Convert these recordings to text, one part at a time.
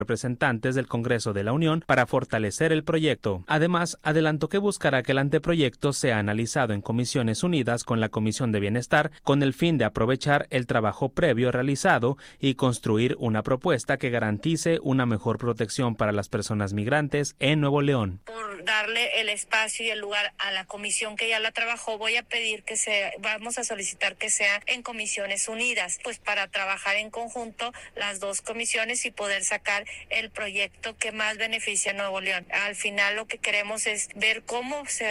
representantes del Congreso de la Unión para fortalecer el proyecto. Además, adelantó que buscará que el anteproyecto sea analizado en comisiones unidas con la Comisión de Bienestar con el fin de aprovechar el trabajo previo realizado y construir una propuesta que garantice una mejor protección para las personas migrantes en Nuevo León. Por darle el espacio y el lugar a la comisión que ya la trabajó, voy a pedir vamos a solicitar que sea en comisiones unidas, pues para trabajar en conjunto las dos comisiones y poder sacar el proyecto que más beneficia a Nuevo León. Al final lo que queremos es ver cómo se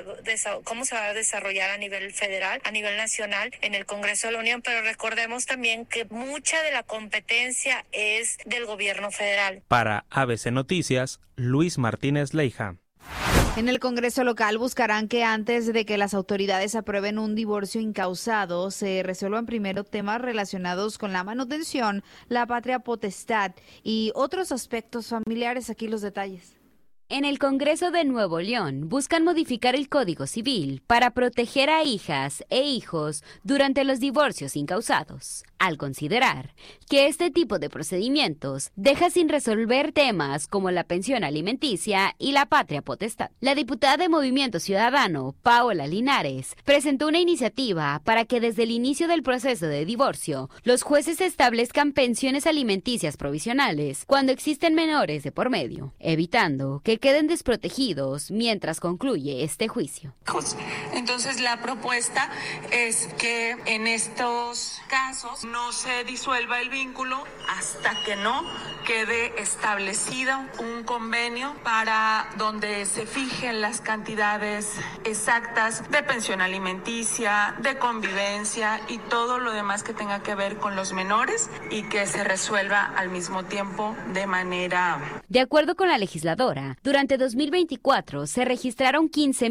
va a desarrollar a nivel federal, a nivel nacional, en el Congreso de la Unión, pero recordemos también que mucha de la competencia es del gobierno federal. Para ABC Noticias, Luis Martínez Leija. En el Congreso local buscarán que antes de que las autoridades aprueben un divorcio incausado, se resuelvan primero temas relacionados con la manutención, la patria potestad y otros aspectos familiares. Aquí los detalles. En el Congreso de Nuevo León buscan modificar el Código Civil para proteger a hijas e hijos durante los divorcios incausados, al considerar que este tipo de procedimientos deja sin resolver temas como la pensión alimenticia y la patria potestad. La diputada de Movimiento Ciudadano, Paola Linares, presentó una iniciativa para que desde el inicio del proceso de divorcio, los jueces establezcan pensiones alimenticias provisionales cuando existen menores de por medio, evitando que queden desprotegidos mientras concluye este juicio. Entonces, la propuesta es que en estos casos no se disuelva el vínculo hasta que no quede establecido un convenio para donde se fijen las cantidades exactas de pensión alimenticia, de convivencia y todo lo demás que tenga que ver con los menores y que se resuelva al mismo tiempo de manera... De acuerdo con la legisladora, durante 2024 se registraron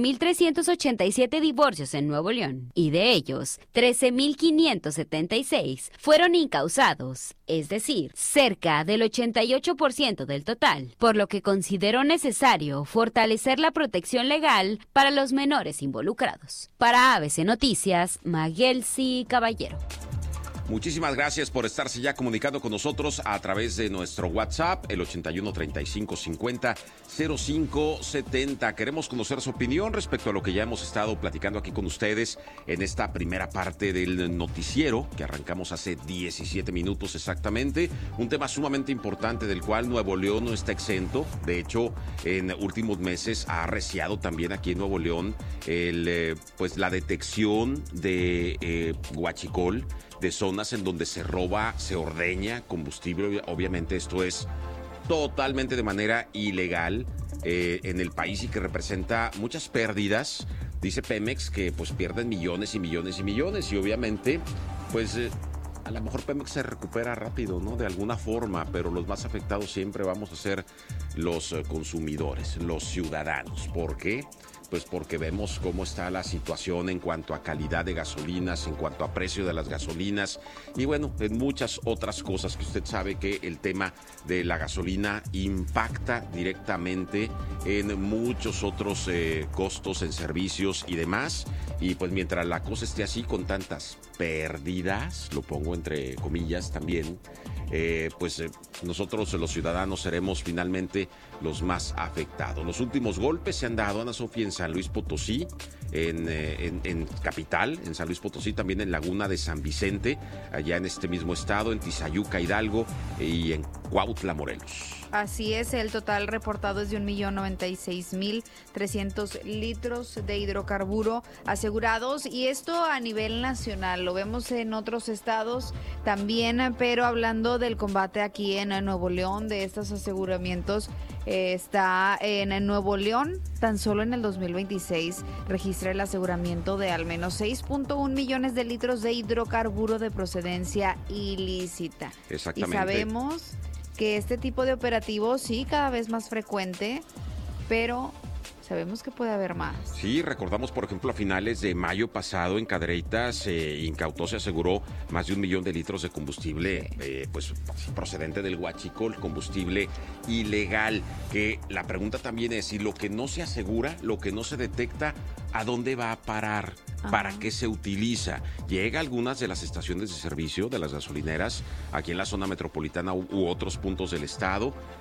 15.387 divorcios en Nuevo León y de ellos 13.576 fueron incausados, es decir, cerca del 88% del total, por lo que consideró necesario fortalecer la protección legal para los menores involucrados. Para ABC Noticias, Maguelsi Caballero. Muchísimas gracias por estarse ya comunicando con nosotros a través de nuestro WhatsApp, el 81 35 50 05 70. Queremos conocer su opinión respecto a lo que ya hemos estado platicando aquí con ustedes en esta primera parte del noticiero que arrancamos hace 17 minutos exactamente. Un tema sumamente importante del cual Nuevo León no está exento. De hecho, en últimos meses ha arreciado también aquí en Nuevo León la detección de huachicol, de zonas en donde se roba, se ordeña combustible. Obviamente esto es totalmente de manera ilegal en el país y que representa muchas pérdidas. Dice Pemex que pues pierden millones y millones y millones y obviamente pues a lo mejor Pemex se recupera rápido, ¿no? De alguna forma, pero los más afectados siempre vamos a ser los consumidores, los ciudadanos. ¿Por qué? Pues porque vemos cómo está la situación en cuanto a calidad de gasolinas, en cuanto a precio de las gasolinas y bueno, en muchas otras cosas que usted sabe que el tema de la gasolina impacta directamente en muchos otros costos en servicios y demás. Y pues mientras la cosa esté así con tantas pérdidas, lo pongo entre comillas también, nosotros los ciudadanos seremos finalmente los más afectados. Los últimos golpes se han dado, Ana Sofía, en San Luis Potosí, en Capital, en San Luis Potosí, también en Laguna de San Vicente, allá en este mismo estado, en Tizayuca, Hidalgo y en Cuautla, Morelos. Así es, el total reportado es de 1.096.300 litros de hidrocarburo asegurados y esto a nivel nacional, lo vemos en otros estados también, pero hablando del combate aquí en Nuevo León, de estos aseguramientos, está en Nuevo León, tan solo en el 2026 registra el aseguramiento de al menos 6.1 millones de litros de hidrocarburo de procedencia ilícita. Exactamente. Y sabemos que este tipo de operativos sí cada vez más frecuente, pero sabemos que puede haber más. Sí, recordamos, por ejemplo, a finales de mayo pasado en Cadereyta se incautó, se aseguró más de 1 millón de litros de combustible, procedente del huachicol, combustible ilegal. Que la pregunta también es, si lo que no se asegura, lo que no se detecta, ¿a dónde va a parar? ¿Para qué se utiliza? Llega a algunas de las estaciones de servicio de las gasolineras aquí en la zona metropolitana u otros puntos del estado